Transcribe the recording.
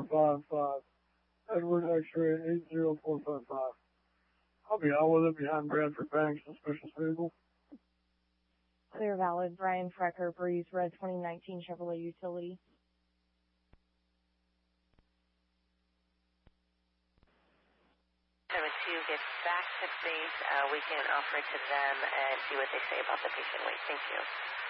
455, Edward X-ray 80455. I'll be out with it behind Bradford Banks, suspicious vehicle. Clear valid. Brian Frecker, Breeze, red 2019 Chevrolet Utility. 72 gets back to base. We can offer it to them and see what they say about the patient wait. Thank you.